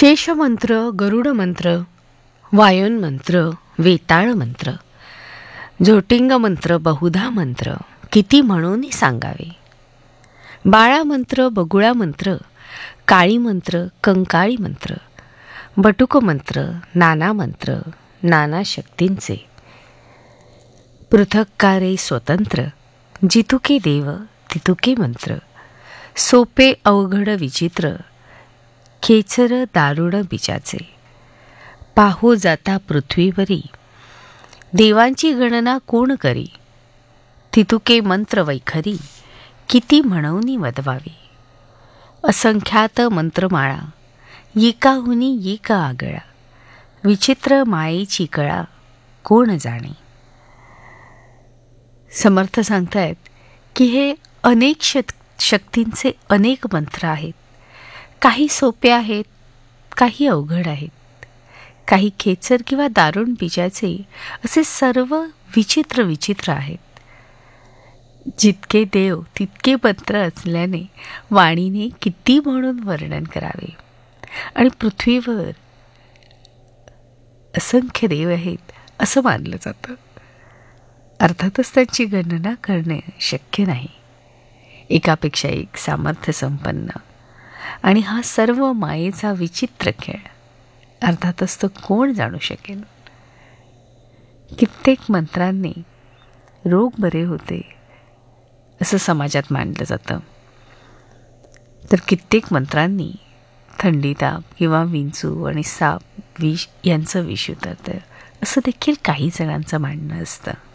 शेषमंत्र, गरुड मंत्र, वायोन मंत्र, वेताळ मंत्र, झोटिंग मंत्र, बहुधा मंत्र, किती म्हणून सांगावे. बाळा मंत्र, बगुळा मंत्र, काळी मंत्र, कंकाळी मंत्र, बटुक मंत्र, नाना मंत्र, नाना शक्तींचे, पृथक्कारे स्वतंत्र, जितुके देव तितुके मंत्र, सोपे अवघड विचित्र, खेचर दारुण बिचाचे, पाहू जाता पृथ्वीवरी, देवांची गणना कोण करी, तितुके मंत्र वैखरी, किती म्हणूनी वदवावी. असंख्यात मंत्रमाळा, येकाहुनी येक आगळा, विचित्र मायेची कळा, कोण जाणे. समर्थ सांगतायत की हे अनेक शक्तींचे अनेक मंत्र आहेत. काही सोपे आहेत, काही अवघड आहेत, काही खेचर किंवा दारुण बीजाचे, असे सर्व विचित्र विचित्र आहेत. जितके देव तितके मंत्र असल्याने वाणीने किती म्हणून वर्णन करावे. आणि पृथ्वीवर असंख्य देव आहेत असं मानलं जातं. अर्थातच त्यांची गणना करणे शक्य नाही. एकापेक्षा एक सामर्थ्य संपन्न आणि हा सर्व मायेचा विचित्र खेळ, अर्थातच तो कोण जाणू शकेल. कित्येक मंत्रांनी रोग बरे होते असं समाजात मानलं जातं, तर कित्येक मंत्रांनी थंडी, ताप किंवा विंचू आणि साप, विष यांचं विष उतरतं असं देखील काही जणांचं मानणं असतं.